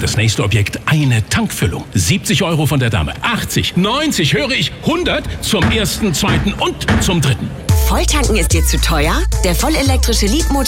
das nächste Objekt eine Tankfüllung. 70 € von der Dame. 80, 90, höre ich 100 zum ersten, zweiten und zum dritten. Volltanken ist dir zu teuer? Der vollelektrische Leapmotor